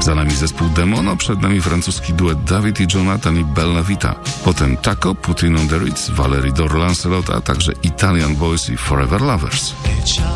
Za nami zespół Demono, przed nami francuski duet David i Jonathan i Bella Vita. Potem Taco, Put in on the Ritz, Valerie Dor Lancelot, a także Italian Boys i Forever Lovers.